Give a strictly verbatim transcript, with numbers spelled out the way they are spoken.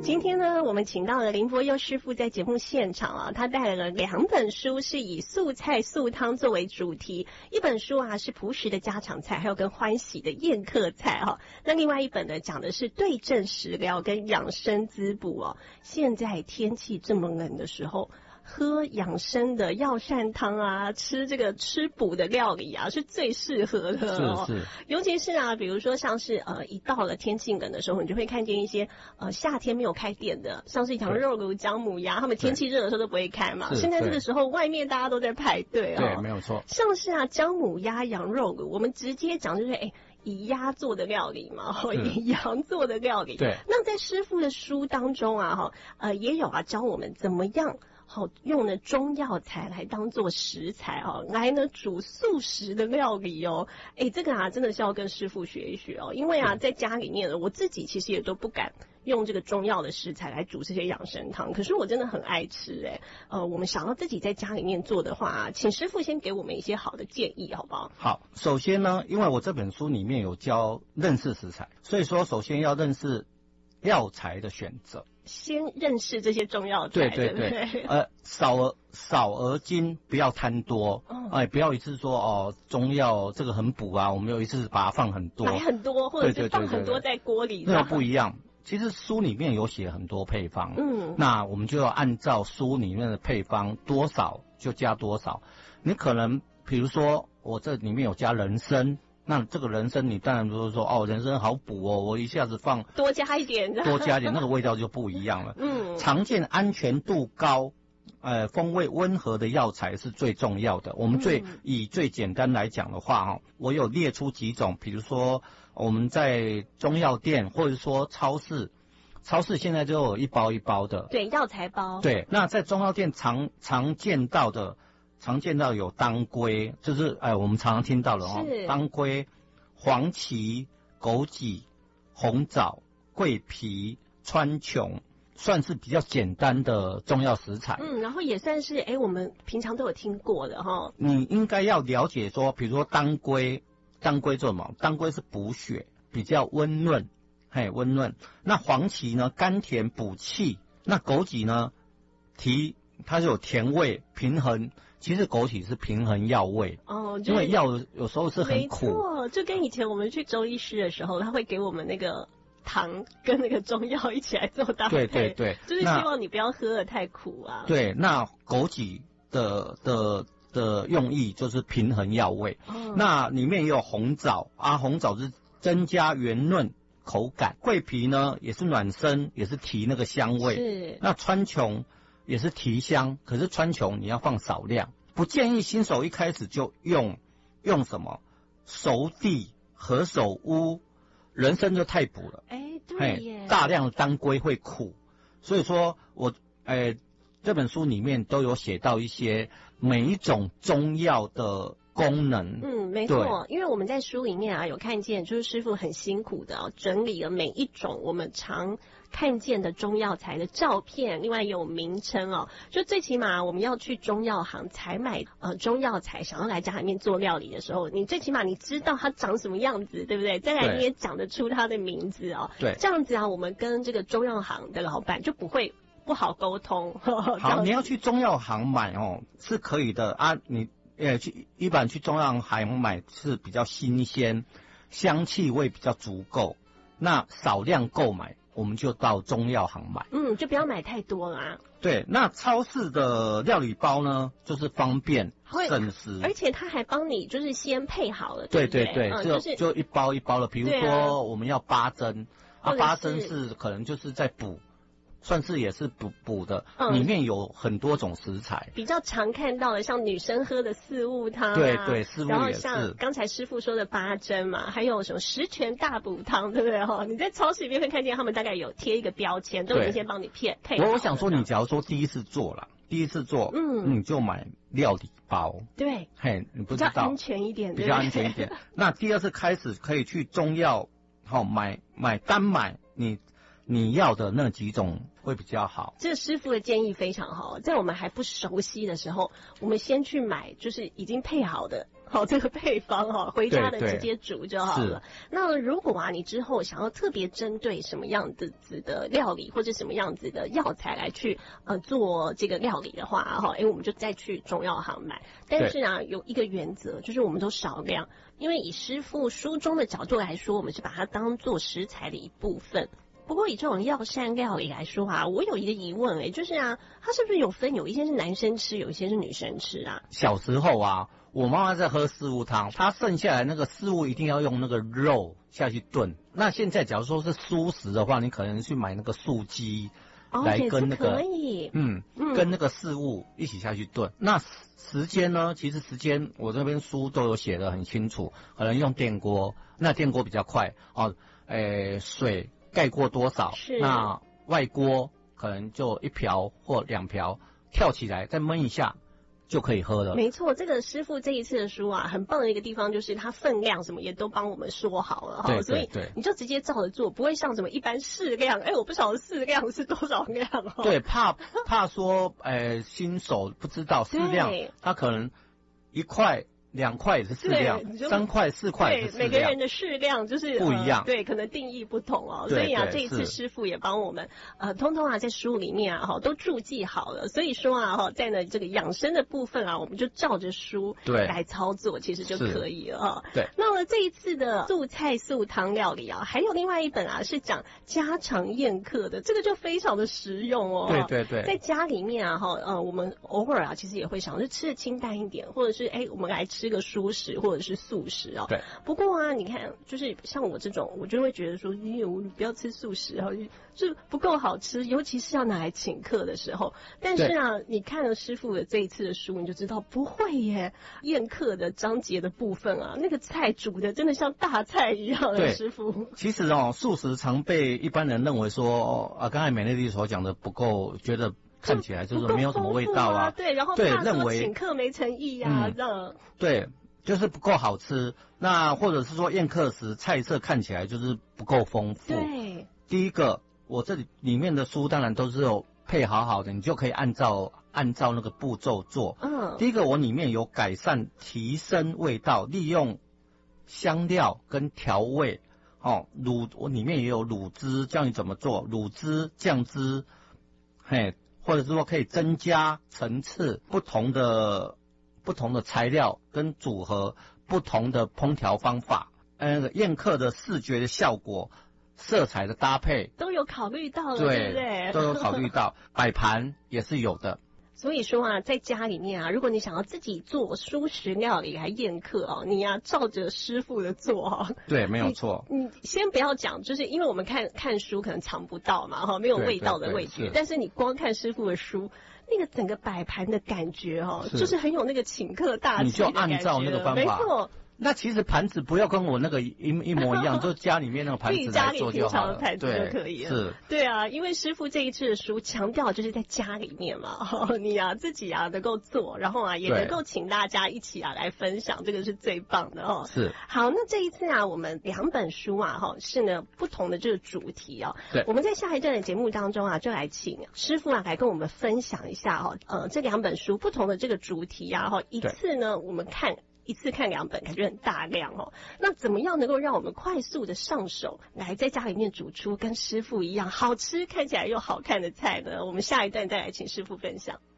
今天呢，我们请到了林柏佑师傅在节目现场啊，他带来了两本书，是以素菜素汤作为主题。一本书啊是朴实的家常菜，还有跟欢喜的宴客菜哈、啊。那另外一本呢，讲的是对症食疗跟养生滋补哦。现在天气这么冷的时候，喝养生的药膳汤啊，吃这个吃补的料理啊，是最适合的哦。 是是， 尤其是啊，比如说像是呃，一到了天气冷的时候，你就会看见一些呃夏天没有开店的，像是羊肉炉、姜母鸭，他们天气热的时候都不会开嘛。现在这个时候，外面大家都在排队哦。 对，没有错。 像是啊，姜母鸭、羊肉炉，我们直接讲就是哎。以鸭做的料理嘛，以羊做的料理。 对。 那在师傅的书当中啊，哈，呃，也有啊，教我们怎么样好用呢中药材来当做食材哦，来呢煮素食的料理哦。哎，这个啊真的是要跟师傅学一学哦，因为啊在家里面呢，我自己其实也都不敢用这个中药的食材来煮这些养生汤，可是我真的很爱吃哎。呃，我们想要自己在家里面做的话、啊，请师傅先给我们一些好的建议，好不好？ 好，首先呢，因为我这本书里面有教认识食材，所以说首先要认识药材的选择。 先认识这些中药材， 对对对， 对对呃，少而少而精，不要贪多，哎、 哦呃，不要一次说哦，中药这个很补啊，我们有一次把它放很多， 买很多，或者是放很多在锅里， 那不一样。其实书里面有写很多配方， 嗯， 那我们就要按照书里面的配方多少就加多少。你可能比如说我这里面有加人参。那这个人参你当然不是说哦，人参好补哦，我一下子放多加一点， 多加一点，那个味道就不一样了。 嗯， 常见安全度高，呃，风味温和的药材是最重要的。我们最、嗯、以最简单来讲的话哈，我有列出几种，比如说我们在中药店或者说超市，超市现在就有一包一包的， 对，药材包。 对，那在中药店常常见到的。常见到有当归，就是哎，我们常常听到的哦，当归、黄芪、枸杞、红枣、桂皮、川穹，算是比较简单的中药食材。 嗯，然后也算是哎，我们平常都有听过的哈、哦。 你应该要了解说，比如说当归，当归做什么？当归是补血，比较温润，嘿，温润。那黄芪呢，甘甜补气；那枸杞呢，提它是有甜味，平衡。其实枸杞是平衡药味哦，因为药有时候是很苦， 没错，就跟以前我们去周医师的时候，他会给我们那个糖跟那个中药一起来做搭配， 对对对， 就是希望你不要喝得太苦啊。 对，那枸杞的的的用意就是平衡药味，哦、那里面也有红枣啊，红枣是增加圆润口感，桂皮呢也是暖身，也是提那个香味， 是那川穹。也是提香，可是川穹你要放少量，不建议新手一开始就用用什么熟地、何首乌、人参就太补了。 哎，对耶， 大量的当归会苦，所以说我哎这本书里面都有写到一些每一种中药的功能。 嗯，没错，因为我们在书里面啊有看见，就是师傅很辛苦的、哦、整理了每一种我们常看见的中药材的照片，另外有名称哦。就最起码我们要去中药行采买呃中药材，想要来家里面做料理的时候，你最起码你知道它长什么样子，对不对？再来你也讲得出它的名字哦。 对， 这样子啊，我们跟这个中药行的老板就不会不好沟通。 好，你要去中药行买哦，是可以的啊。你呃去一般去中药行买是比较新鲜，香气味比较足够。那少量购买，我们就到中药行买。 嗯，就不要买太多啦、啊。 对，那超市的料理包呢，就是方便省时， 而且它还帮你就是先配好了。 对对对对， 嗯、 就、 就是就一包一包的。比如说我们要八针，啊，八针是可能就是在补。算是也是补补的、嗯，里面有很多种食材， 比较常看到的，像女生喝的四物汤、啊， 对对，四物也是。 然后像刚才师傅说的八珍嘛，还有什么十全大补汤，对不对哈？你在超市里面会看见他们大概有贴一个标签，都已经先帮你配配。 我我想说，你假如说第一次做了，第一次做，嗯，你就买料理包， 对， 嘿，你不知道比较安全一点， 比较安全一点。那第二次开始可以去中药，好、哦、买买单买你。你要的那几种会比较好。 这个师傅的建议非常好，在我们还不熟悉的时候，我们先去买就是已经配好的好这个配方哈，回家的对对直接煮就好了。那如果啊，你之后想要特别针对什么样子的料理或者什么样子的药材来去呃做这个料理的话哈，哎，我们就再去中药行买。但是啊，有一个原则就是我们都少量，因为以师傅书中的角度来说，我们是把它当做食材的一部分。不过以这种药膳料理来说啊，我有一个疑问哎、欸，就是啊，它是不是有分有一些是男生吃，有一些是女生吃啊？ 小时候啊，我妈妈在喝四物汤，她剩下来那个四物一定要用那个肉下去炖。那现在假如说是蔬食的话，你可能去买那个素鸡。 哦， 来跟那个可以， 嗯，嗯跟那个事物一起下去炖。那时间呢？其实时间我这边书都有写得很清楚，可能用电锅，那电锅比较快哦。诶，水盖过多少？ 是。 那外锅可能就一瓢或两瓢，跳起来再焖一下。就可以喝了。 没错，这个师傅这一次的书啊，很棒的一个地方就是它分量什么也都帮我们说好了哈，所以你就直接照着做，不会像什么一般适量，哎，我不晓得适量是多少量哦。 对，怕怕说，呃，新手不知道适量，他可能一块。两块也是适量，三块四块也是适量。 对，每个人的适量就是不一样、呃， 对，可能定义不同哦。所以啊，这一次师傅也帮我们呃，通通啊在书里面啊哈都注记好了。所以说啊哈，在呢这个养生的部分啊，我们就照着书来操作，其实就可以了哈。 对。 那么这一次的素菜素汤料理啊，还有另外一本啊是讲家常宴客的，这个就非常的实用哦。 对对对。 在家里面啊哈，呃，我们偶尔啊其实也会想，就吃的清淡一点，或者是哎我们来吃。吃个蔬食或者是素食哦。 对。 不过啊，你看，就是像我这种，我就会觉得说，你我不要吃素食啊，就不够好吃，尤其是要拿来请客的时候。但是啊，你看了师傅的这一次的书，你就知道不会耶。宴客的章节的部分啊，那个菜煮的真的像大菜一样的师傅。 其实哦，素食常被一般人认为说，啊，刚才美乐蒂所讲的不够，觉得。看起来就是没有什么味道啊， 啊对，然后怕说请客没诚意啊， 嗯、 这样。 对，就是不够好吃。那或者是说宴客时菜色看起来就是不够丰富。 对， 第一个，我这里里面的书当然都是有配好好的，你就可以按照按照那个步骤做。 嗯， 第一个我里面有改善提升味道，利用香料跟调味。哦，卤我里面也有卤汁，教你怎么做卤汁、酱汁，嘿。或者是说可以增加层次，不同的不同的材料跟组合，不同的烹调方法，呃，宴客的视觉的效果、色彩的搭配都有考虑到了， 对, 对不对？ 都有考虑到，摆盘也是有的。 所以说啊，在家里面啊，如果你想要自己做蔬食料理来宴客哦，你呀、啊、照着师傅的做哈、哦。 对，没有错。 你, 你先不要讲，就是因为我们看看书可能尝不到嘛哈，没有味道的味觉，但是你光看师傅的书，那个整个摆盘的感觉哦，是就是很有那个请客大气的感觉。 你就按照那个方法， 没错。 那其实盘子不要跟我那个一一模一样，就家里面那个盘子来做就好了。 自己家里平常的盘子就可以了。 是， 对啊，因为师傅这一次的书强调就是在家里面嘛，哦、你啊自己啊能够做，然后啊也能够请大家一起啊来分享，这个是最棒的哦。 是。 好，那这一次啊，我们两本书啊，哈是呢不同的这个主题哦。 对。 我们在下一段的节目当中啊，就来请师傅啊来跟我们分享一下哈、哦，呃这两本书不同的这个主题啊，哈一次呢我们看。一次看两本，感觉很大量哦。那怎么样能够让我们快速的上手，来在家里面煮出跟师傅一样好吃、看起来又好看的菜呢？我们下一段再来请师傅分享。